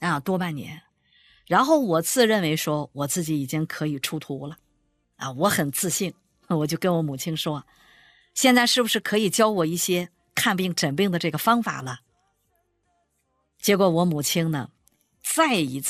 啊，多半年。然后我自认为说我自己已经可以出徒了啊，我很自信，我就跟我母亲说，现在是不是可以教我一些看病诊病的这个方法了？结果我母亲呢，再一次